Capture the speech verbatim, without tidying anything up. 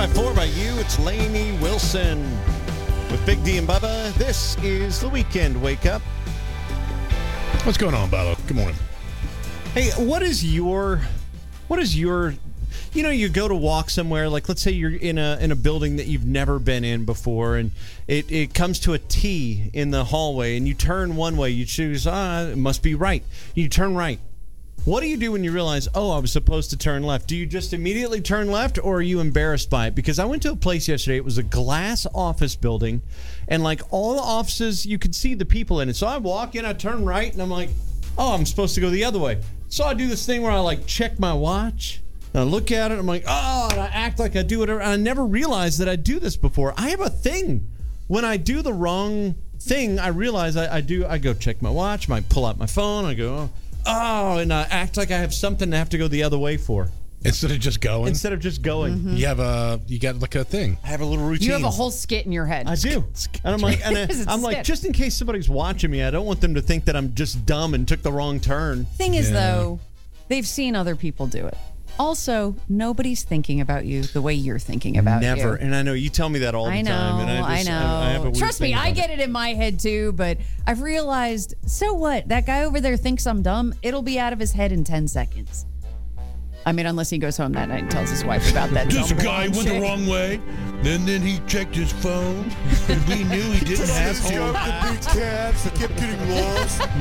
by four by you, it's Lainey Wilson with Big D and Bubba. This is the Weekend Wake Up. What's going on, Bubba? Good morning. Hey, what is your, what is your, you know, you go to walk somewhere, like let's say you're in a in a building that you've never been in before, and it, it comes to a T in the hallway, and you turn one way, you choose, ah, it must be right. You turn right. What do you do when you realize, oh, I was supposed to turn left? Do you just immediately turn left, or are you embarrassed by it? Because I went to a place yesterday. It was a glass office building, and like all the offices, you could see the people in it. So I walk in, I turn right, and I'm like, oh, I'm supposed to go the other way. So I do this thing where I like check my watch, and I look at it, and I'm like, oh, and I act like I do whatever. And I never realized that I do this before. I have a thing. When I do the wrong thing, I realize I, I do. I go check my watch, I might pull out my phone, I go, oh. Oh, and I act like I have something to have to go the other way for. Instead of just going? Instead of just going. Mm-hmm. You have a, you got like a thing. I have a little routine. You have a whole skit in your head. I do. And I'm like, and I, I'm like, just in case somebody's watching me, I don't want them to think that I'm just dumb and took the wrong turn. Thing is, Yeah. though, they've seen other people do it. Also, nobody's thinking about you the way you're thinking about Never. you. Never. And I know you tell me that all the I know, time. And I, just, I know. I, I have a weird Trust me, thing I about get it in my head too, but I've realized, so what? That guy over there thinks I'm dumb. It'll be out of his head in ten seconds. I mean, unless he goes home that night and tells his wife about that. This dumb guy blonde went the chick. wrong way, and then he checked his phone, and we knew he didn't have to. the big cabs, he kept getting lost.